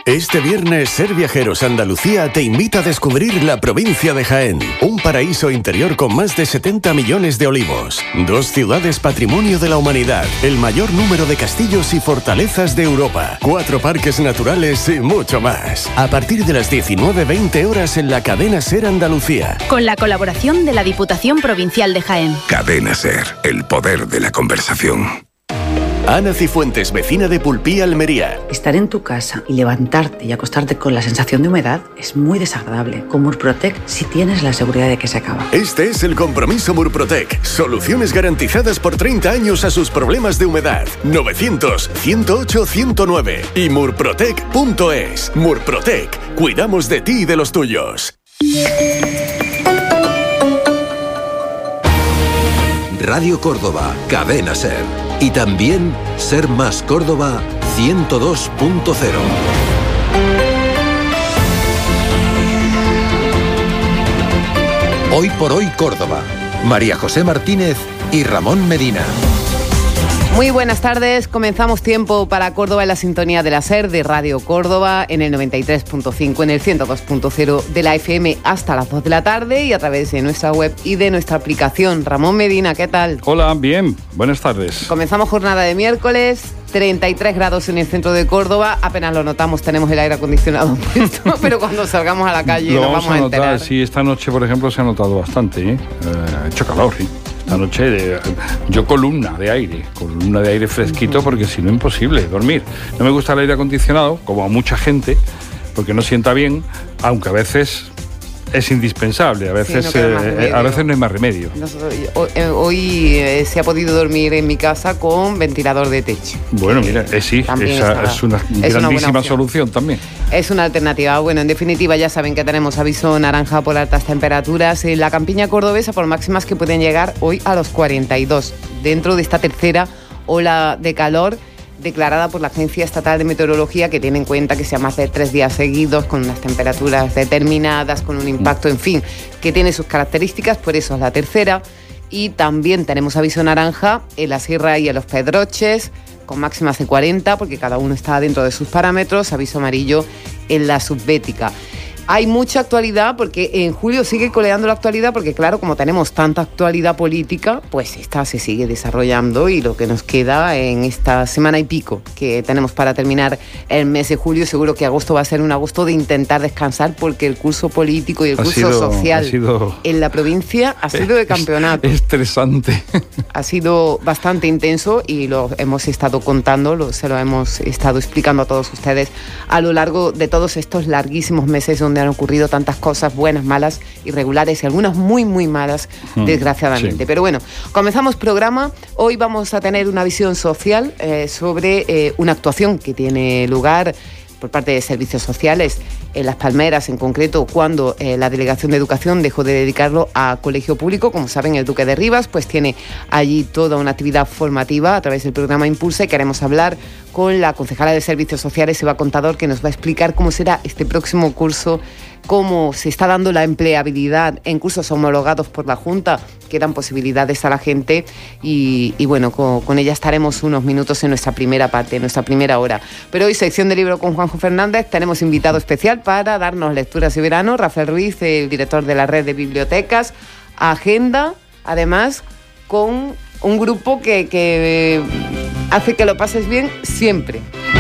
Este viernes, Ser Viajeros Andalucía te invita a descubrir la provincia de Jaén, un paraíso interior con más de 70 millones de olivos, 2 ciudades patrimonio de la humanidad, el mayor número de castillos y fortalezas de Europa, 4 parques naturales y mucho más. A partir de las 19:20 horas en la cadena Ser Andalucía. Con la colaboración de la Diputación Provincial de Jaén. Cadena Ser, el poder de la conversación. Ana Cifuentes, vecina de Pulpí, Almería. Estar en tu casa y levantarte y acostarte con la sensación de humedad es muy desagradable. Con Murprotec sí tienes la seguridad de que se acaba. Este es el compromiso Murprotec. Soluciones garantizadas por 30 años a sus problemas de humedad. 900-108-109 y murprotec.es. Murprotec. Cuidamos de ti y de los tuyos. Radio Córdoba, Cadena Ser. Y también Ser Más Córdoba 102.0. Hoy por hoy Córdoba. María José Martínez y Ramón Medina. Muy buenas tardes, comenzamos tiempo para Córdoba en la sintonía de la SER de Radio Córdoba en el 93.5, en el 102.0 de la FM hasta las 2 de la tarde y a través de nuestra web y de nuestra aplicación. Ramón Medina, ¿qué tal? Hola, bien, buenas tardes. Comenzamos jornada de miércoles, 33 grados en el centro de Córdoba, apenas lo notamos, tenemos el aire acondicionado puesto, pero cuando salgamos a la calle lo nos vamos a enterar. Notar, sí, esta noche, por ejemplo, se ha notado bastante, ha hecho calor, ¿sí? Esta noche yo columna de aire fresquito, porque si no imposible dormir. No me gusta el aire acondicionado, como a mucha gente, porque no sienta bien, aunque a veces es indispensable, a veces, sí, a veces no hay más remedio. Hoy se ha podido dormir en mi casa con ventilador de techo. Bueno, mira, sí, esa es una grandísima solución también. Es una alternativa. Bueno, en definitiva, ya saben que tenemos aviso naranja por altas temperaturas en la campiña cordobesa, por máximas que pueden llegar hoy a los 42, dentro de esta tercera ola de calor declarada por la Agencia Estatal de Meteorología, que tiene en cuenta que sea más de 3 días seguidos, con unas temperaturas determinadas, con un impacto, en fin, que tiene sus características, por eso es la tercera. Y también tenemos aviso naranja en la Sierra y en los Pedroches, con máximas de 40, porque cada uno está dentro de sus parámetros, aviso amarillo en la Subbética. Hay mucha actualidad, porque en julio sigue coleando la actualidad, porque claro, como tenemos tanta actualidad política, pues esta se sigue desarrollando, y lo que nos queda en esta semana y pico que tenemos para terminar el mes de julio, seguro que agosto va a ser un agosto de intentar descansar, porque el curso político y el curso social en la provincia ha sido de campeonato. Estresante. Ha sido bastante intenso y lo hemos estado contando, se lo hemos estado explicando a todos ustedes a lo largo de todos estos larguísimos meses donde han ocurrido tantas cosas buenas, malas, irregulares y algunas muy, muy malas, desgraciadamente. Sí. Pero bueno, comenzamos programa. Hoy vamos a tener una visión social sobre una actuación que tiene lugar por parte de servicios sociales en Las Palmeras, en concreto, cuando la Delegación de Educación dejó de dedicarlo a colegio público. Como saben, el Duque de Rivas pues tiene allí toda una actividad formativa a través del programa Impulsa, y queremos hablar con la concejala de Servicios Sociales, Eva Contador, que nos va a explicar cómo será este próximo curso, cómo se está dando la empleabilidad en cursos homologados por la Junta, que dan posibilidades a la gente, y bueno, con ella estaremos unos minutos en nuestra primera parte, en nuestra primera hora. Pero hoy, sección de libro con Juanjo Fernández, tenemos invitado especial para darnos lecturas de verano, Rafael Ruiz, el director de la Red de Bibliotecas, agenda, además, con un grupo que hace que lo pases bien siempre.